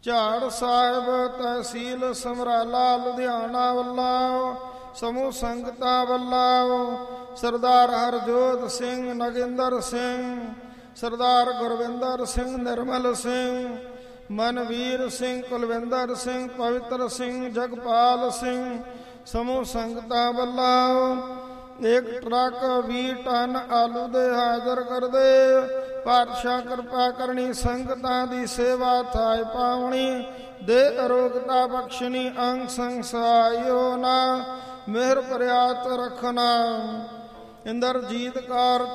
ਝਾੜ ਸਾਹਿਬ ਤਹਿਸੀਲ ਸਮਰਾਲਾ ਲੁਧਿਆਣਾ ਵੱਲੋਂ ਸਮੂਹ ਸੰਗਤਾਂ ਵੱਲੋਂ ਸਰਦਾਰ ਹਰਜੋਤ ਸਿੰਘ, ਨਗਿੰਦਰ ਸਿੰਘ, ਸਰਦਾਰ ਗੁਰਵਿੰਦਰ ਸਿੰਘ, ਨਿਰਮਲ ਸਿੰਘ, ਮਨਵੀਰ ਸਿੰਘ, ਕੁਲਵਿੰਦਰ ਸਿੰਘ, ਪਵਿੱਤਰ ਸਿੰਘ, ਜਗਪਾਲ ਸਿੰਘ, ਸਮੂਹ ਸੰਗਤਾਂ ਵੱਲੋਂ 1 ਟਰੱਕ 20 ਟਨ ਆਲੂ ਦੇ ਹਾਜ਼ਰ ਕਰਦੇ। ਪਾਤਸ਼ਾਹ ਕਿਰਪਾ ਕਰਨੀ, ਸੰਗਤਾਂ ਦੀ ਸੇਵਾ ਥਾਇ ਪਾਵਣੀ, ਦੇ ਅਰੋਗਤਾ ਬਖਸ਼ਣੀ, ਅੰਗ ਸੰਗ ਸਹਾਇਓ ਨਾ, ਮਿਹਰ ਪ੍ਰਿਆਤ ਰੱਖਣਾ। ਇੰਦਰਜੀਤ ਕੌਰ